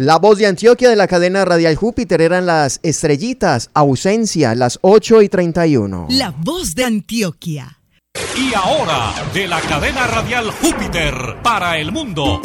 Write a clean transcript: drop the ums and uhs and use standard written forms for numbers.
La voz de Antioquia de la cadena radial Júpiter eran las estrellitas, ausencia, las 8:31. La voz de Antioquia. Y ahora, de la cadena radial Júpiter para el mundo.